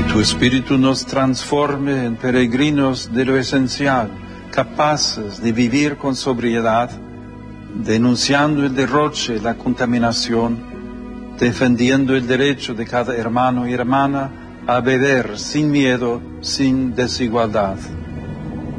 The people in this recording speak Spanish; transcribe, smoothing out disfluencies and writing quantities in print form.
tu Espíritu nos transforme en peregrinos de lo esencial, capaces de vivir con sobriedad, denunciando el derroche, la contaminación, defendiendo el derecho de cada hermano y hermana a beber sin miedo, sin desigualdad.